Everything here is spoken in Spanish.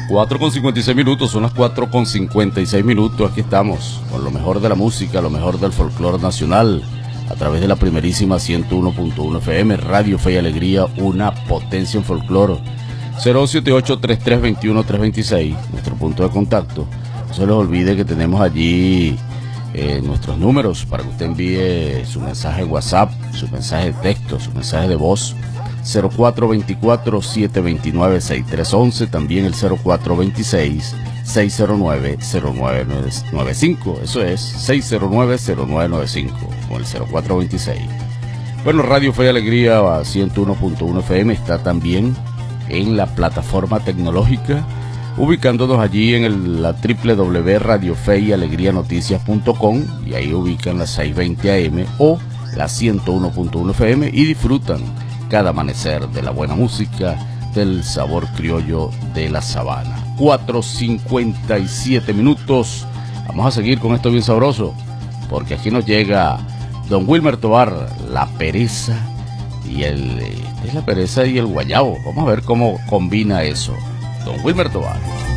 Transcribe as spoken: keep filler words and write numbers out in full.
cuatro con cincuenta y seis minutos, son las cuatro con cincuenta y seis minutos. Aquí estamos con lo mejor de la música, lo mejor del folclore nacional, a través de la primerísima ciento uno punto uno F M, Radio Fe y Alegría, una potencia en folclore. Cero siete ocho, treinta y tres veintiuno, trescientos veintiséis, nuestro punto de contacto. No se les olvide que tenemos allí eh, nuestros números para que usted envíe su mensaje en WhatsApp, su mensaje de texto, su mensaje de voz. Cero cuatro veinticuatro, setecientos veintinueve, sesenta y tres once, también el cero cuatro veintiséis, seiscientos nueve, cero nueve nueve cinco, eso es seiscientos nueve, cero nueve nueve cinco, con el cero cuatro veintiséis. Bueno, Radio Fe y Alegría ciento uno punto uno F M está también en la plataforma tecnológica, ubicándonos allí en el, la doble u doble u doble u punto radio fe y alegría noticias punto com, y ahí ubican la seiscientos veinte A M o la ciento uno punto uno F M y disfrutan cada amanecer de la buena música, del sabor criollo de la sabana. cuatro cincuenta y siete minutos. Vamos a seguir con esto bien sabroso, porque aquí nos llega don Wilmer Tovar, la pereza y el es la pereza y el guayabo. Vamos a ver cómo combina eso don Wilmer Tovar.